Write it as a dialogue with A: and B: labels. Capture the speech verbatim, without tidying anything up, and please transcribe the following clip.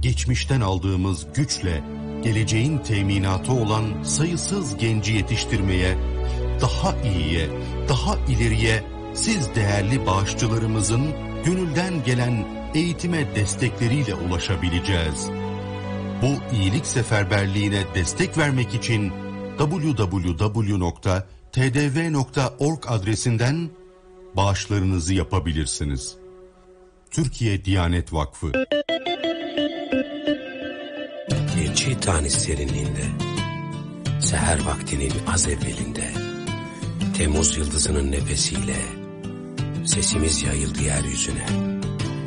A: geçmişten aldığımız güçle geleceğin teminatı olan sayısız genci yetiştirmeye, daha iyiye, daha ileriye siz değerli bağışçılarımızın gönülden gelen eğitime destekleriyle ulaşabileceğiz. Bu iyilik seferberliğine destek vermek için double-u double-u double-u nokta t d v nokta org adresinden bağışlarınızı yapabilirsiniz. Türkiye Diyanet Vakfı.
B: Bir çiğ tanis serinliğinde, seher vaktinin az evvelinde, Temmuz yıldızının nefesiyle sesimiz yayıldı yeryüzüne.